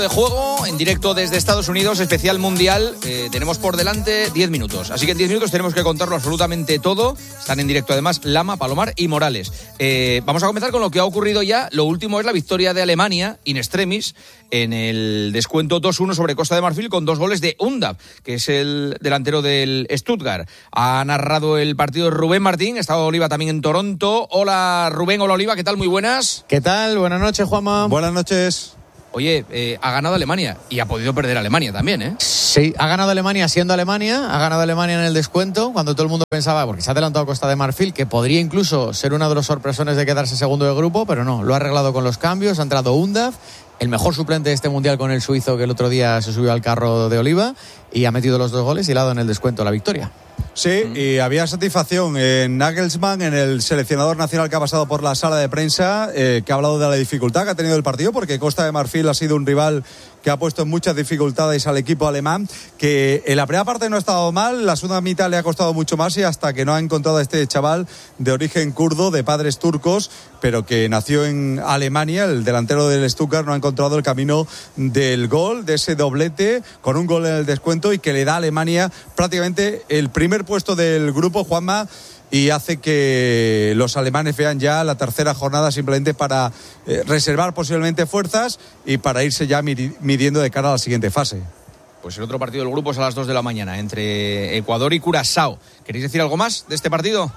De juego en directo desde Estados Unidos, especial mundial. Tenemos por delante 10 minutos. Así que en 10 minutos tenemos que contarlo absolutamente todo. Están en directo además Lama, Palomar y Morales. Vamos a comenzar con lo que ha ocurrido ya. Lo último es la victoria de Alemania, in extremis, en el descuento 2-1 sobre Costa de Marfil con 2 goles de Undav, que es el delantero del Stuttgart. Ha narrado el partido Rubén Martín, estaba Oliva también en Toronto. Hola Rubén, hola Oliva, ¿qué tal? Muy buenas. ¿Qué tal? Buenas noches, Juanma. Buenas noches. Oye, ha ganado Alemania y ha podido perder Alemania también, ¿eh? Sí, ha ganado Alemania siendo Alemania, ha ganado Alemania en el descuento, cuando todo el mundo pensaba, porque se ha adelantado Costa de Marfil, que podría incluso ser uno de los sorpresones de quedarse segundo de grupo, pero no, lo ha arreglado con los cambios, ha entrado Undav, el mejor suplente de este mundial con el suizo que el otro día se subió al carro de Oliva y ha metido los 2 goles y le ha dado en el descuento la victoria. Sí, y había satisfacción en Nagelsmann, en el seleccionador nacional que ha pasado por la sala de prensa, que ha hablado de la dificultad que ha tenido el partido, porque Costa de Marfil ha sido un rival que ha puesto en muchas dificultades al equipo alemán, que en la primera parte no ha estado mal, la segunda mitad le ha costado mucho más y hasta que no ha encontrado a este chaval de origen kurdo, de padres turcos, pero que nació en Alemania, el delantero del Stuttgart, no ha encontrado el camino del gol, de ese doblete, con un gol en el descuento y que le da a Alemania prácticamente el primer puesto del grupo, Juanma, y hace que los alemanes vean ya la tercera jornada simplemente para reservar posiblemente fuerzas y para irse ya midiendo de cara a la siguiente fase. Pues el otro partido del grupo es a las 2 de la mañana, entre Ecuador y Curazao. ¿Queréis decir algo más de este partido?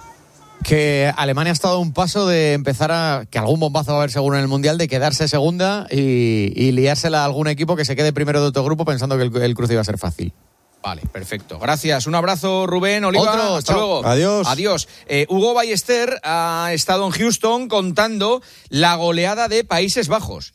Que Alemania ha estado a un paso de empezar que algún bombazo va a haber seguro en el Mundial, de quedarse segunda y liársela a algún equipo que se quede primero de otro grupo pensando que el cruce iba a ser fácil. Vale, perfecto. Gracias. Un abrazo, Rubén, Oliva. Otro, hasta chao. luego. Adiós. Hugo Ballester ha estado en Houston contando la goleada de Países Bajos.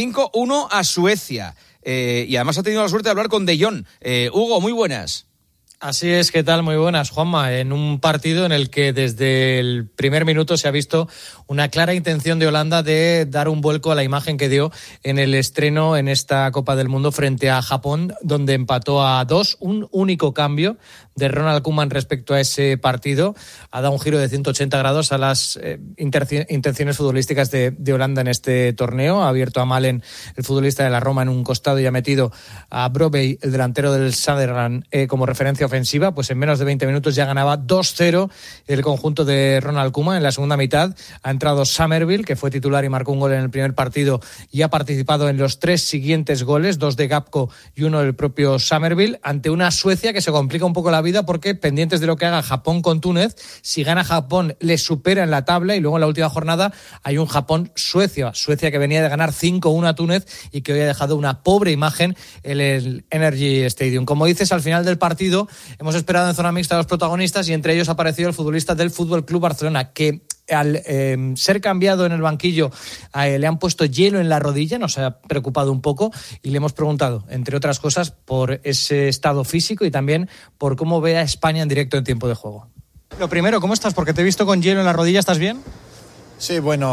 5-1 a Suecia. Y además ha tenido la suerte de hablar con De Jong. Hugo, muy buenas. Así es, ¿qué tal? Muy buenas, Juanma. En un partido en el que desde el primer minuto se ha visto una clara intención de Holanda de dar un vuelco a la imagen que dio en el estreno en esta Copa del Mundo frente a Japón, donde empató a 2, un único cambio de Ronald Koeman respecto a ese partido. Ha dado un giro de 180 grados a las intenciones futbolísticas de Holanda en este torneo. Ha abierto a Malen, el futbolista de la Roma, en un costado y ha metido a Brobbey, el delantero del Sunderland, como referencia ofensiva. Pues en menos de 20 minutos ya ganaba 2-0 el conjunto de Ronald Koeman. En la segunda mitad ha entrado Summerville, que fue titular y marcó un gol en el primer partido y ha participado en los 3 siguientes goles, 2 de Gapco y 1 del propio Summerville, ante una Suecia que se complica un poco la vida porque pendientes de lo que haga Japón con Túnez, si gana Japón le supera en la tabla y luego en la última jornada hay un Japón-Suecia que venía de ganar 5-1 a Túnez y que hoy ha dejado una pobre imagen en el Energy Stadium. Como dices, al final del partido hemos esperado en zona mixta a los protagonistas y entre ellos ha aparecido el futbolista del Fútbol Club Barcelona, que al ser cambiado en el banquillo le han puesto hielo en la rodilla, nos ha preocupado un poco y le hemos preguntado, entre otras cosas, por ese estado físico y también por cómo ve a España en directo en tiempo de juego. Lo primero, ¿cómo estás? Porque te he visto con hielo en la rodilla, ¿estás bien? Sí, bueno,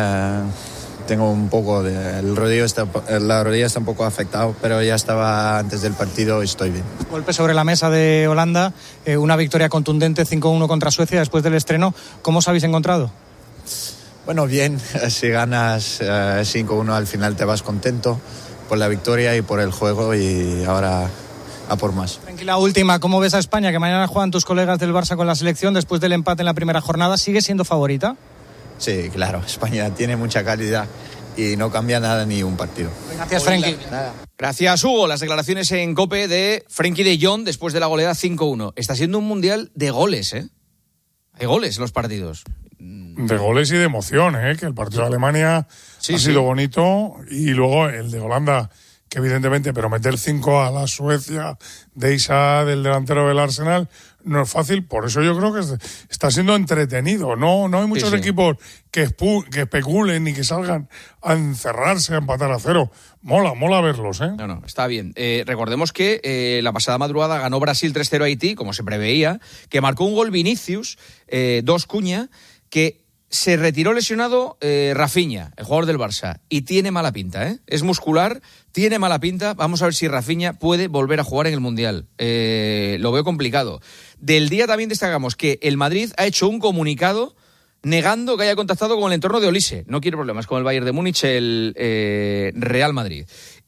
tengo un poco la rodilla está un poco afectado, pero ya estaba antes del partido y estoy bien. Golpe sobre la mesa de Holanda, una victoria contundente 5-1 contra Suecia después del estreno. ¿Cómo os habéis encontrado? Bueno, bien, si ganas 5-1 al final te vas contento por la victoria y por el juego y ahora a por más. Tranquila, última, ¿cómo ves a España? Que mañana juegan tus colegas del Barça con la selección después del empate en la primera jornada. ¿Sigue siendo favorita? Sí, claro, España tiene mucha calidad y no cambia nada ni un partido. Gracias, Frenkie. Gracias, Hugo. Las declaraciones en COPE de Frenkie de Jong después de la goleada 5-1. Está siendo un mundial de goles, ¿eh? Hay goles en los partidos. De goles y de emoción, que el partido de Alemania ha sido bonito y luego el de Holanda, que evidentemente, pero meter 5 a la Suecia de Isa, del delantero del Arsenal, no es fácil. Por eso yo creo que está siendo entretenido. No hay muchos equipos que especulen ni que salgan a encerrarse, a empatar a 0. Mola verlos, ¿eh? No, está bien. Recordemos que la pasada madrugada ganó Brasil 3-0 a Haití, como se preveía, que marcó un gol Vinicius, 2 Cuña, que se retiró lesionado Rafinha, el jugador del Barça, y tiene mala pinta, ¿eh? Es muscular, tiene mala pinta. Vamos a ver si Rafinha puede volver a jugar en el Mundial. Lo veo complicado. Del día también destacamos que el Madrid ha hecho un comunicado negando que haya contactado con el entorno de Olise. No quiere problemas con el Bayern de Múnich, el Real Madrid.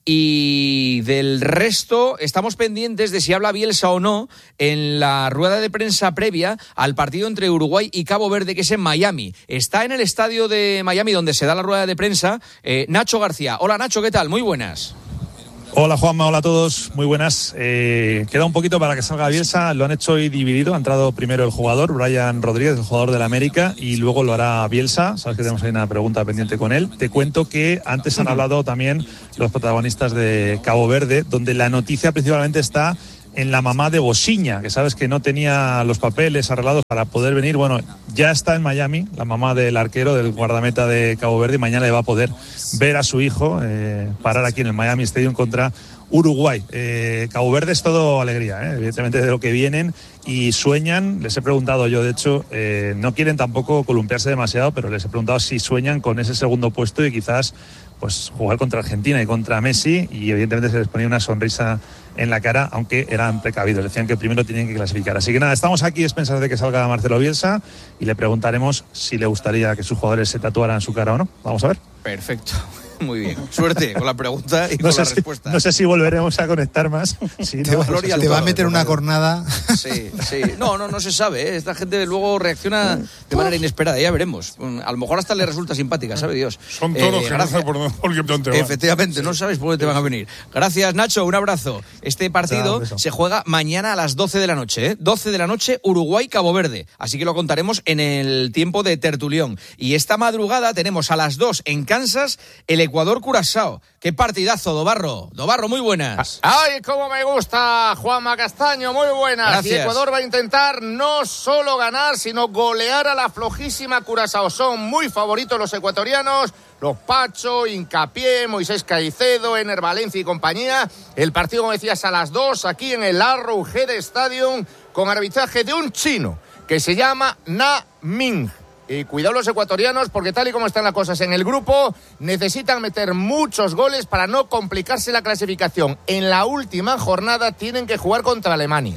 Y del resto, estamos pendientes de si habla Bielsa o no en la rueda de prensa previa al partido entre Uruguay y Cabo Verde, que es en Miami. Está en el estadio de Miami donde se da la rueda de prensa Nacho García. Hola Nacho, ¿qué tal? Muy buenas. Hola Juanma, hola a todos, muy buenas. Queda un poquito para que salga Bielsa, lo han hecho hoy dividido, ha entrado primero el jugador, Brian Rodríguez, el jugador del América, y luego lo hará Bielsa. Sabes que tenemos ahí una pregunta pendiente con él. Te cuento que antes han hablado también los protagonistas de Cabo Verde, donde la noticia principalmente está en la mamá de Bosiña, que sabes que no tenía los papeles arreglados para poder venir. Bueno, ya está en Miami, la mamá del arquero, del guardameta de Cabo Verde, y mañana le va a poder ver a su hijo parar aquí en el Miami Stadium contra Uruguay. Cabo Verde es todo alegría, evidentemente, de lo que vienen y sueñan. Les he preguntado yo, de hecho, no quieren tampoco columpiarse demasiado, pero les he preguntado si sueñan con ese segundo puesto y quizás pues jugar contra Argentina y contra Messi, y evidentemente se les ponía una sonrisa en la cara, aunque eran precavidos, decían que primero tenían que clasificar. Así que nada, estamos aquí expensas de que salga Marcelo Bielsa y le preguntaremos si le gustaría que sus jugadores se tatuaran su cara o no. Vamos a ver. Perfecto. Muy bien. Suerte con la pregunta y con la respuesta. No sé si volveremos a conectar más. Sí, te va a meter una cornada. Sí. No se sabe. Esta gente luego reacciona de manera inesperada. Ya veremos. A lo mejor hasta le resulta simpática, sabe Dios. Son todos que no saben por dónde van. Efectivamente, no sabes por dónde te van a venir. Gracias, Nacho. Un abrazo. Este partido se juega mañana a las 12 de la noche. 12 de la noche, Uruguay-Cabo Verde. Así que lo contaremos en el tiempo de tertulión. Y esta madrugada tenemos a las 2 en Kansas el Ecuador-Curazao. ¡Qué partidazo, Dobarro! Dobarro, muy buenas. ¡Ay, cómo me gusta, Juanma Castaño! Muy buenas. Gracias. Y Ecuador va a intentar no solo ganar, sino golear a la flojísima Curazao. Son muy favoritos los ecuatorianos. Los Pacho, Hincapié, Moisés Caicedo, Ener Valencia y compañía. El partido, como decías, a las 2, aquí en el Arrowhead Stadium, con arbitraje de un chino que se llama Na Ming. Y cuidado los ecuatorianos, porque tal y como están las cosas en el grupo, necesitan meter muchos goles para no complicarse la clasificación. En la última jornada tienen que jugar contra Alemania.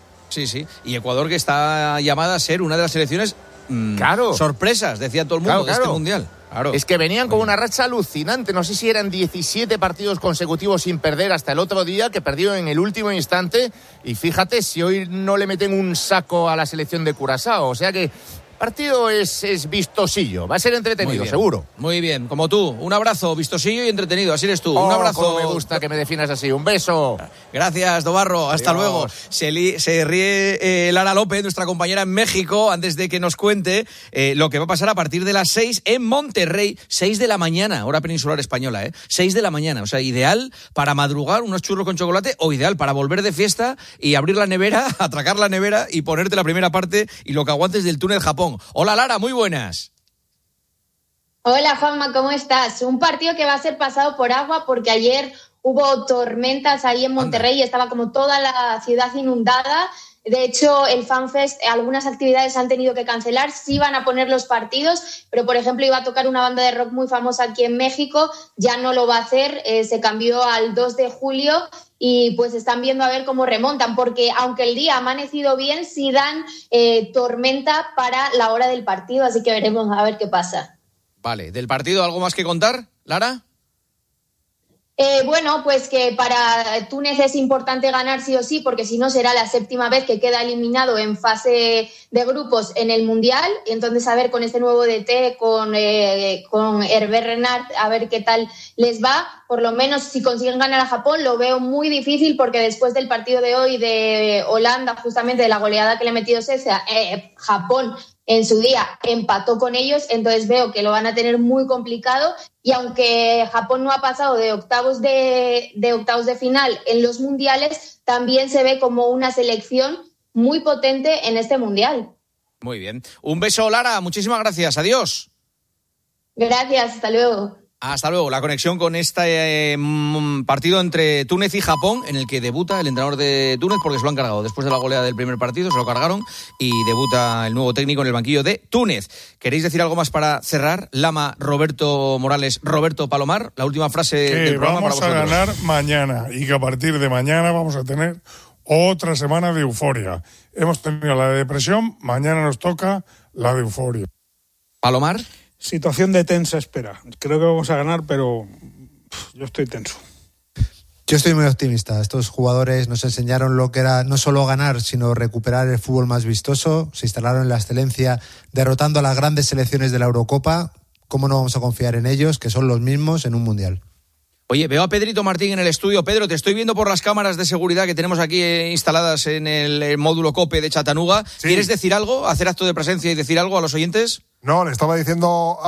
Sí. Y Ecuador, que está llamada a ser una de las selecciones sorpresas, decía todo el mundo, de este Mundial. Claro. Es que venían con una racha alucinante. No sé si eran 17 partidos consecutivos sin perder hasta el otro día, que perdió en el último instante. Y fíjate si hoy no le meten un saco a la selección de Curazao. O sea que partido es vistosillo, va a ser entretenido, seguro. Muy bien, como tú. Un abrazo, vistosillo y entretenido, así eres tú. Un abrazo. Cómo me gusta que me definas así. Un beso. Gracias, Dobarro. Hasta luego. Se ríe Lara López, nuestra compañera en México, antes de que nos cuente lo que va a pasar a partir de las 6 en Monterrey, 6 de la mañana, hora peninsular española, 6 de la mañana. O sea, ideal para madrugar, unos churros con chocolate, o ideal para volver de fiesta y abrir la nevera, atracar la nevera y ponerte la primera parte y lo que aguantes del túnel Japón. Hola Lara, muy buenas. Hola Juanma, ¿cómo estás? Un partido que va a ser pasado por agua porque ayer hubo tormentas ahí en Monterrey y estaba como toda la ciudad inundada. De hecho, el FanFest, algunas actividades han tenido que cancelar. Sí van a poner los partidos, pero por ejemplo iba a tocar una banda de rock muy famosa aquí en México, ya no lo va a hacer, se cambió al 2 de julio y pues están viendo a ver cómo remontan, porque aunque el día ha amanecido bien, sí dan tormenta para la hora del partido, así que veremos a ver qué pasa. Vale, ¿del partido algo más que contar, Lara? Bueno, pues que para Túnez es importante ganar sí o sí, porque si no será la 7ª vez que queda eliminado en fase de grupos en el Mundial. Y entonces a ver con este nuevo DT, con Hervé Renard, a ver qué tal les va. Por lo menos si consiguen ganar a Japón lo veo muy difícil, porque después del partido de hoy de Holanda, justamente de la goleada que le ha metido César, Japón en su día empató con ellos, entonces veo que lo van a tener muy complicado. Y aunque Japón no ha pasado de octavos de final en los mundiales, también se ve como una selección muy potente en este mundial. Muy bien. Un beso, Lara. Muchísimas gracias. Adiós. Gracias. Hasta luego. Hasta luego. La conexión con este partido entre Túnez y Japón, en el que debuta el entrenador de Túnez, porque se lo han cargado. Después de la goleada del primer partido, se lo cargaron y debuta el nuevo técnico en el banquillo de Túnez. ¿Queréis decir algo más para cerrar? Lama, Roberto Morales, Roberto Palomar, la última frase del programa para vosotros. Vamos a ganar mañana y que a partir de mañana vamos a tener otra semana de euforia. Hemos tenido la de depresión, mañana nos toca la de euforia. Palomar. Situación de tensa espera. Creo que vamos a ganar, pero yo estoy tenso. Yo estoy muy optimista. Estos jugadores nos enseñaron lo que era no solo ganar, sino recuperar el fútbol más vistoso. Se instalaron en la excelencia, derrotando a las grandes selecciones de la Eurocopa. ¿Cómo no vamos a confiar en ellos, que son los mismos en un mundial? Oye, veo a Pedrito Martín en el estudio. Pedro, te estoy viendo por las cámaras de seguridad que tenemos aquí instaladas en el módulo COPE de Chattanooga. Sí. ¿Quieres decir algo? ¿Hacer acto de presencia y decir algo a los oyentes? No, le estaba diciendo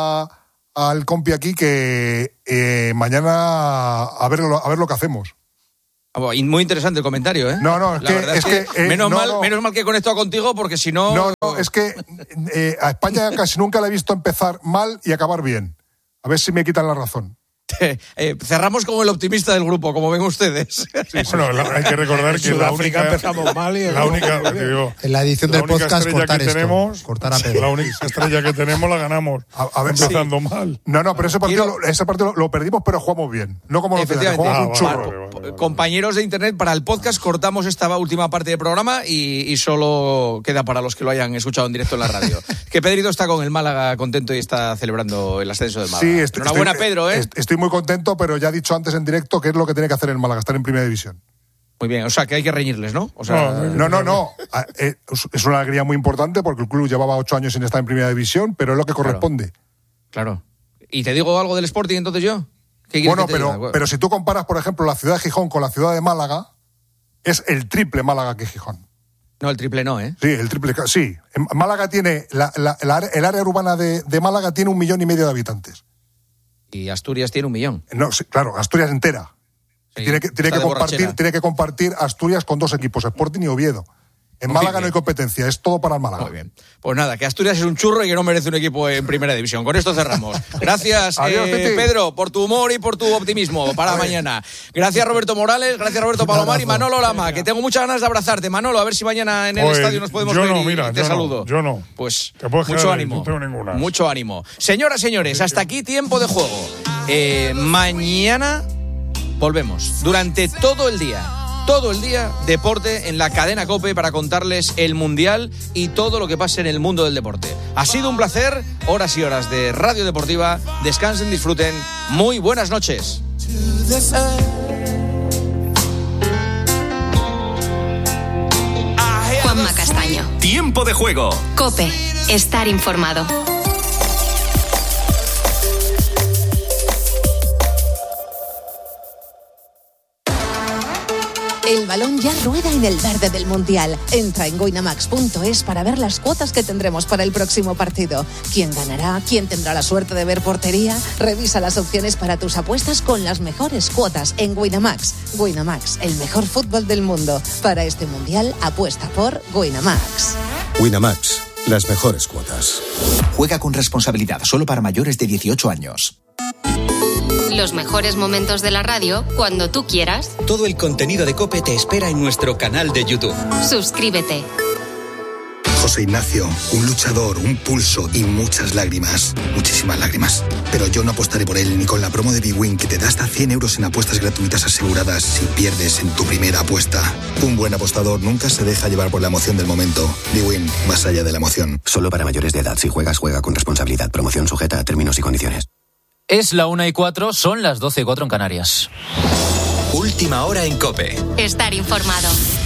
al compi aquí que mañana a ver lo que hacemos. Muy interesante el comentario, ¿eh? No, es que menos mal que he conectado contigo, porque si no... No, es que a España casi nunca la he visto empezar mal y acabar bien. A ver si me quitan la razón. Cerramos como el optimista del grupo, como ven ustedes. Sí, bueno, hay que recordar que la única empezamos mal y la única, digo, en la edición del podcast cortar esto, cortar a Pedro. La única estrella que tenemos la ganamos a ver, empezando mal. No, pero ese partido lo perdimos, pero jugamos bien. No como los de jugamos un churro. Vale. Compañeros de internet, para el podcast cortamos esta última parte del programa y solo queda para los que lo hayan escuchado en directo en la radio. Que Pedrito está con el Málaga contento y está celebrando el ascenso del Málaga. Sí, enhorabuena, Pedro, ¿eh? Estoy muy contento, pero ya he dicho antes en directo que es lo que tiene que hacer el Málaga, estar en primera división. Muy bien, o sea, que hay que reñirles, ¿no? O sea, no. Es una alegría muy importante porque el club llevaba 8 años sin estar en primera división, pero es lo que corresponde. Claro. ¿Y te digo algo del Sporting entonces yo? Bueno, pero si tú comparas, por ejemplo, la ciudad de Gijón con la ciudad de Málaga, es el triple Málaga que Gijón. No, el triple no, ¿eh? Sí, el triple, sí. Málaga tiene, el área urbana de Málaga tiene 1,5 millones de habitantes. Y Asturias tiene 1 millón. No, sí, claro, Asturias entera. Sí, tiene que compartir Asturias con 2 equipos, Sporting y Oviedo. En Málaga no hay competencia, es todo para el Málaga. Muy bien. Pues nada, que Asturias es un churro y que no merece un equipo en primera división. Con esto cerramos. Gracias, Pedro, por tu humor y por tu optimismo para mañana. Gracias, Roberto Morales, gracias, Roberto Palomar y Manolo Lama, que tengo muchas ganas de abrazarte. Manolo, a ver si mañana en el estadio nos podemos ver te saludo. Yo no. Pues mucho ánimo. No tengo ninguna. Mucho ánimo. Señoras, señores, hasta aquí tiempo de juego. Mañana volvemos durante todo el día, deporte en la cadena COPE para contarles el Mundial y todo lo que pase en el mundo del deporte. Ha sido un placer, horas y horas de radio deportiva. Descansen, disfruten. Muy buenas noches. Juanma Castaño. Tiempo de juego. COPE. Estar informado. El balón ya rueda en el verde del Mundial. Entra en winamax.es para ver las cuotas que tendremos para el próximo partido. ¿Quién ganará? ¿Quién tendrá la suerte de ver portería? Revisa las opciones para tus apuestas con las mejores cuotas en Winamax. Winamax, el mejor fútbol del mundo. Para este Mundial, apuesta por Winamax. Winamax, las mejores cuotas. Juega con responsabilidad, solo para mayores de 18 años. Los mejores momentos de la radio cuando tú quieras. Todo el contenido de COPE te espera en nuestro canal de YouTube. Suscríbete. José Ignacio, un luchador, un pulso y muchas lágrimas. Muchísimas lágrimas. Pero yo no apostaré por él ni con la promo de bwin que te da hasta 100 euros en apuestas gratuitas aseguradas si pierdes en tu primera apuesta. Un buen apostador nunca se deja llevar por la emoción del momento. bwin, más allá de la emoción. Solo para mayores de edad. Si juegas, juega con responsabilidad. Promoción sujeta a términos y condiciones. Es la 1:04, son las 12:04 en Canarias. Última hora en COPE. Estar informado.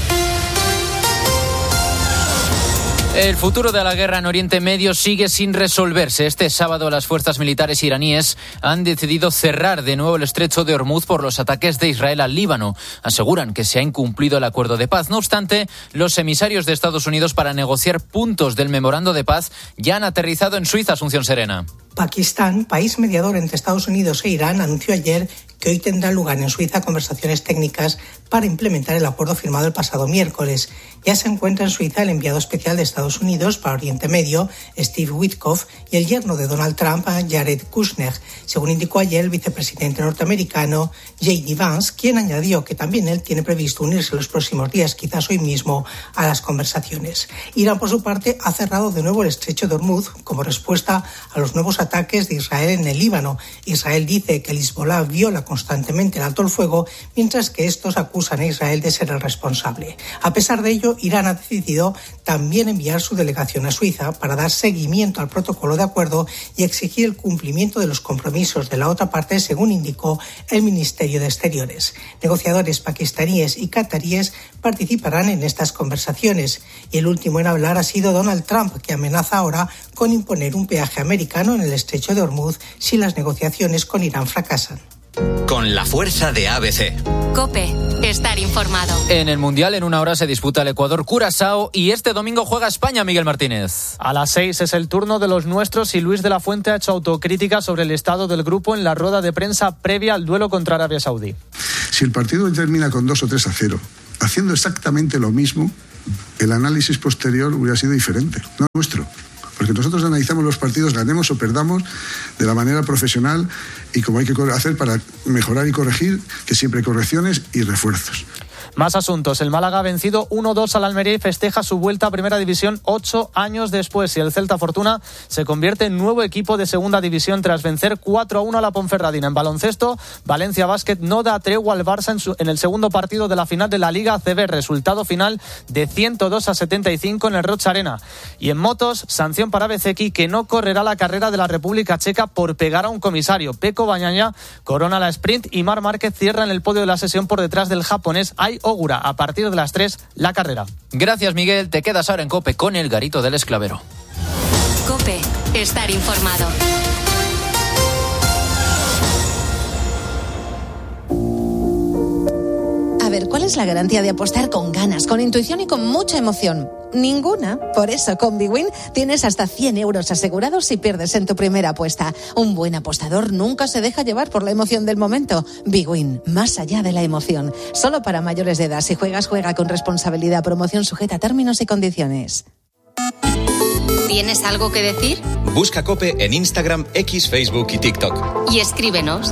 El futuro de la guerra en Oriente Medio sigue sin resolverse. Este sábado las fuerzas militares iraníes han decidido cerrar de nuevo el estrecho de Hormuz por los ataques de Israel al Líbano. Aseguran que se ha incumplido el acuerdo de paz. No obstante, los emisarios de Estados Unidos para negociar puntos del memorando de paz ya han aterrizado en Suiza, Asunción Serena. Pakistán, país mediador entre Estados Unidos e Irán, anunció ayer que hoy tendrán lugar en Suiza conversaciones técnicas para implementar el acuerdo firmado el pasado miércoles. Ya se encuentra en Suiza el enviado especial de Estados Unidos para Oriente Medio, Steve Witkoff, y el yerno de Donald Trump, Jared Kushner, según indicó ayer el vicepresidente norteamericano J.D. Vance, quien añadió que también él tiene previsto unirse en los próximos días, quizás hoy mismo, a las conversaciones. Irán, por su parte, ha cerrado de nuevo el estrecho de Hormuz como respuesta a los nuevos ataques de Israel en el Líbano. Israel dice que el Hezbollah viola constantemente el alto el fuego, mientras que estos acusan a Israel de ser el responsable. A pesar de ello, Irán ha decidido también enviar su delegación a Suiza para dar seguimiento al protocolo de acuerdo y exigir el cumplimiento de los compromisos de la otra parte, según indicó el Ministerio de Exteriores. Negociadores pakistaníes y cataríes participarán en estas conversaciones, y el último en hablar ha sido Donald Trump, que amenaza ahora con imponer un peaje americano en el estrecho de Hormuz si las negociaciones con Irán fracasan. Con la fuerza de ABC. COPE. Estar informado. En el Mundial, en una hora, se disputa el Ecuador-Curazao y este domingo juega España, Miguel Martínez. A las 6 es el turno de los nuestros y Luis de la Fuente ha hecho autocrítica sobre el estado del grupo en la rueda de prensa previa al duelo contra Arabia Saudí. Si el partido termina con 2 o 3-0, haciendo exactamente lo mismo, el análisis posterior hubiera sido diferente, no nuestro. Porque nosotros analizamos los partidos, ganemos o perdamos, de la manera profesional y como hay que hacer para mejorar y corregir, que siempre hay correcciones y refuerzos. Más asuntos. El Málaga ha vencido 1-2 al Almería y festeja su vuelta a Primera División 8 años después. Y el Celta Fortuna se convierte en nuevo equipo de Segunda División tras vencer 4-1 a la Ponferradina. En baloncesto, Valencia Basket no da tregua al Barça en el segundo partido de la final de la Liga ACB. Resultado final de 102-75 en el Rocha Arena. Y en motos, sanción para Bezeki, que no correrá la carrera de la República Checa por pegar a un comisario. Pecco Bagnaia corona la sprint y Marc Márquez cierra en el podio de la sesión por detrás del japonés Ai Ogura. A partir de las 3, la carrera. Gracias, Miguel. Te quedas ahora en COPE con el Garito del Esclavero. COPE. Estar informado. A ver, ¿cuál es la garantía de apostar con ganas, con intuición y con mucha emoción? Ninguna. Por eso, con Bwin tienes hasta 100 euros asegurados si pierdes en tu primera apuesta. Un buen apostador nunca se deja llevar por la emoción del momento. Bwin, más allá de la emoción. Solo para mayores de edad. Si juegas, juega con responsabilidad. Promoción sujeta a términos y condiciones. ¿Tienes algo que decir? Busca COPE en Instagram, X, Facebook y TikTok. Y escríbenos.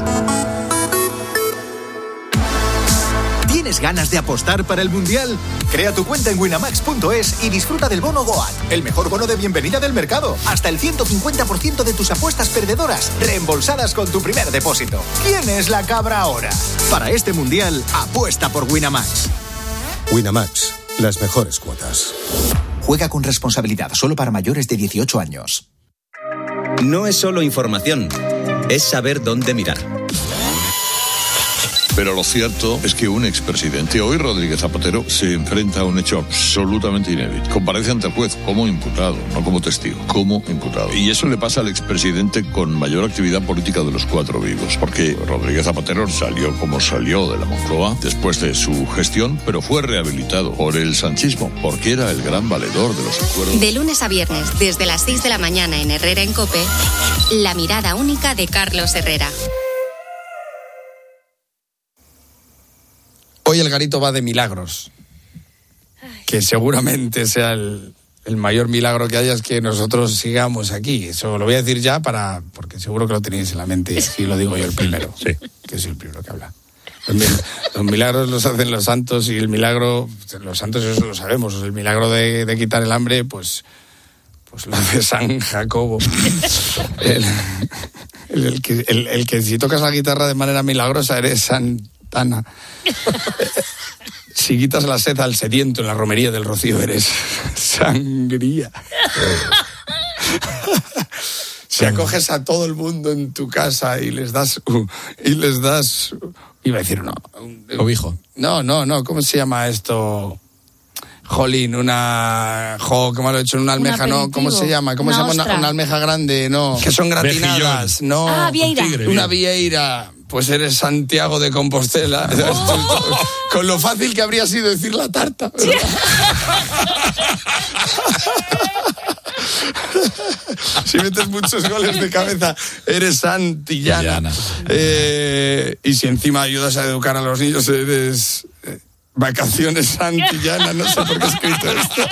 ¿Tienes ganas de apostar para el Mundial? Crea tu cuenta en winamax.es y disfruta del bono GOAT, el mejor bono de bienvenida del mercado. Hasta el 150% de tus apuestas perdedoras reembolsadas con tu primer depósito. ¿Quién es la cabra ahora? Para este Mundial, apuesta por Winamax. Winamax, las mejores cuotas. Juega con responsabilidad, solo para mayores de 18 años. No es solo información, es saber dónde mirar. Pero lo cierto es que un expresidente, hoy Rodríguez Zapatero, se enfrenta a un hecho absolutamente inédito. Comparece ante el juez como imputado, no como testigo, como imputado. Y eso le pasa al expresidente con mayor actividad política de los 4 vivos, porque Rodríguez Zapatero salió como salió de la Moncloa después de su gestión, pero fue rehabilitado por el sanchismo, porque era el gran valedor de los acuerdos. De lunes a viernes, desde las 6 de la mañana en Herrera en COPE, la mirada única de Carlos Herrera. Hoy el garito va de milagros. Que seguramente sea el mayor milagro que haya es que nosotros sigamos aquí. Eso lo voy a decir ya porque seguro que lo tenéis en la mente. Si lo digo yo el primero. Sí. Que soy el primero que habla. Los milagros los hacen los santos y el milagro, los santos eso lo sabemos. El milagro de quitar el hambre, pues lo hace San Jacobo. El que si tocas la guitarra de manera milagrosa eres Santana. Si quitas la sed al sediento en la romería del Rocío eres sangría. Si acoges a todo el mundo en tu casa y les das iba a decir cobijo. No, ¿cómo se llama esto? Jolín, ¿cómo lo he hecho? Una almeja, ¿no? ¿Cómo se llama? ¿Cómo se llama una almeja grande? No, que son gratinadas. No, vieira. Una vieira. Pues eres Santiago de Compostela. Con lo fácil que habría sido decir la tarta. Si metes muchos goles de cabeza, eres santillana. Y si encima ayudas a educar a los niños, eres vacaciones santillana. No sé por qué he escrito esto.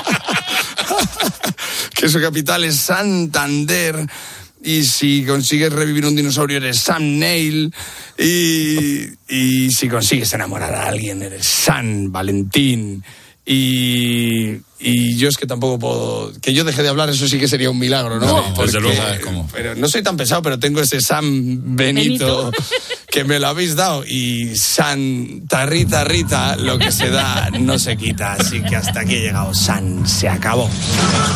Que su capital es Santander. Y si consigues revivir un dinosaurio, eres Sam Neill. Y si consigues enamorar a alguien, eres San Valentín. Y yo es que tampoco puedo... Que yo deje de hablar, eso sí que sería un milagro, ¿no? Desde luego, ¿sabes cómo? Pero no soy tan pesado, pero tengo ese San Benito que me lo habéis dado. Y Santa Rita, lo que se da no se quita. Así que hasta aquí he llegado. San, se acabó.